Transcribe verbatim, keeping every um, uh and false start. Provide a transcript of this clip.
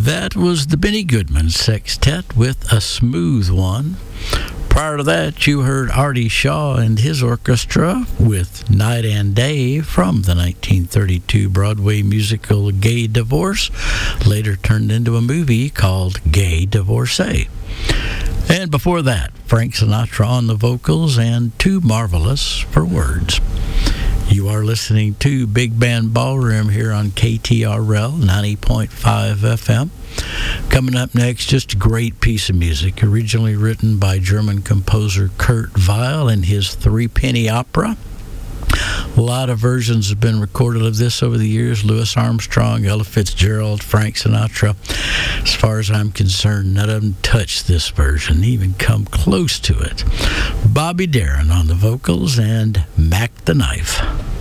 That was the Benny Goodman Sextet with A Smooth One. Prior to that, you heard Artie Shaw and his orchestra with Night and Day from the nineteen thirty-two Broadway musical Gay Divorce, later turned into a movie called Gay Divorcee. And before that, Frank Sinatra on the vocals and Too Marvelous for Words. You are listening to Big Band Ballroom here on K T R L ninety point five F M. Coming up next, just a great piece of music, originally written by German composer Kurt Weill and his Three Penny Opera. A lot of versions have been recorded of this over the years. Louis Armstrong, Ella Fitzgerald, Frank Sinatra. As far as I'm concerned, none of them touched this version, even come close to it. Bobby Darin on the vocals and Mac the Knife.